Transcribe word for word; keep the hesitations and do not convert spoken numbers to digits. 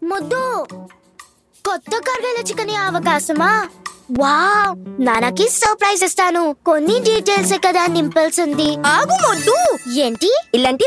ముద్దు, కొత్త కర్రీల chicken అవకాశమా? Wow, నాన్నకి సర్ప్రైజ్ ఇస్తాను. కొన్ని డీటెయిల్స్ కదా నింపాల్సింది. ఆగు మొద్దు. ఏంటి? ఇలాంటి